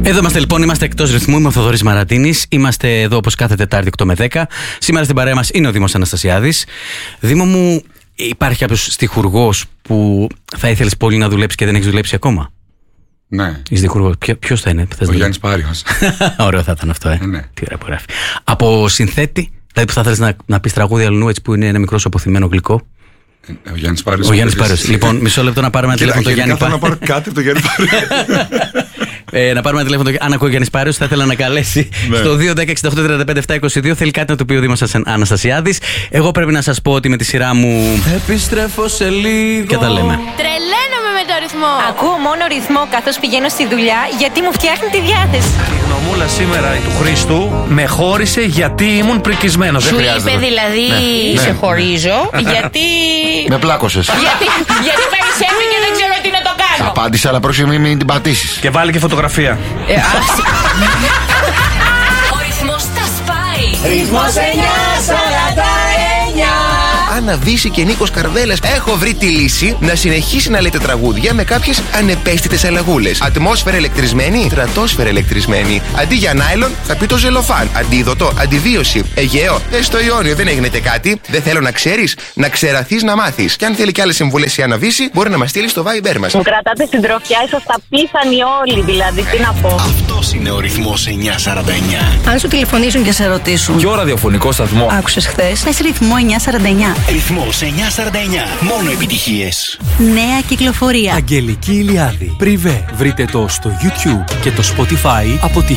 Εδώ είμαστε λοιπόν, είμαστε εκτός ρυθμού. Είμαι ο Θοδωρής Μαρατίνης. Είμαστε εδώ όπως κάθε Τετάρτη 8 με 10. Σήμερα στην παρέα μας είναι ο Δήμος Αναστασιάδης. Δήμο μου, υπάρχει κάποιος στιχουργός που θα ήθελες πολύ να δουλέψει και δεν έχεις δουλέψει ακόμα? Ναι. Είσαι στιχουργός. Ποιος θα είναι? Ο Γιάννης Πάριος. Ωραίο θα ήταν αυτό, Ναι. Τι ωραία που γράφει. Από συνθέτη, δηλαδή που θα θέλεις να πεις τραγούδι αλλού, έτσι που είναι ένα μικρό σου αποθυμένο γλυκό? Ο Γιάννης Πάριος. Ο Γιάννης Πάριος. Λοιπόν, μισό λεπτό να πάρουμε ένα τηλέφωνο το Γιάννη Πάριο. Θέλω να πάρω κάτι από το Γιάννη Πάριο. Να πάρουμε ένα τηλέφωνο. Αν ακούει ο Γιάννης Πάριος, θα ήθελα να καλέσει στο 2-10-68-35-722. Θέλει κάτι να του πει ο Δήμος Αναστασιάδης. Εγώ πρέπει να σας πω ότι με τη σειρά μου επιστρέφω σε λίγο και τα λέμε. Τρελαίνομαι με το ρυθμό. Ακούω μόνο ρυθμό καθώς πηγαίνω στη δουλειά, γιατί μου φτιάχνει τη διάθεση. Η γνωμούλα σήμερα του Χρήστου με χώρισε γιατί ήμουν πρικισμένος. Σου είπε δηλαδή σε χωρίζω γιατί... Με πλάκωσες. γιατί περισσεύει και δεν ξέρω τι να το κάνω. Απάντησα, αλλά πρόσεχε μην την πατήσεις. Και βάλει και φωτογραφία. Ο ρυθμός τα σπάει. Ρυθμός 949. Άννα Βύση και Νίκος Καρβέλας. Έχω βρει τη λύση να συνεχίσει να λέτε τραγούδια με κάποιες ανεπαίσθητες αλλαγούλες. Ατμόσφαιρα ηλεκτρισμένη, στρατόσφαιρα ηλεκτρισμένη. Αντί για νάιλον θα πει το ζελοφάν. Αντίδοτο, αντιβίωση. Αιγαίο, στο Ιόνιο δεν έγινε και κάτι. Δεν θέλω να ξέρεις, να ξεραθείς, να μάθεις. Και αν θέλει και άλλες συμβουλές η Άννα Βύση, μπορεί να μας στείλει στο Viber μας. Μου κρατάτε συντροφιά, είσαστε απίθανοι όλοι δηλαδή. Τι να πω. Αυτός είναι ο ρυθμός 949. Αν σου τηλεφωνήσουν και σε ρωτήσουν. Ποιο ραδιοφωνικό σταθμό Άκουσες χθες? Πες ρυθμό 949. Ρυθμός 949. Μόνο επιτυχίες. Νέα κυκλοφορία. Αγγελική Ηλιάδη. Πριβέ. Βρείτε το στο YouTube και το Spotify από τη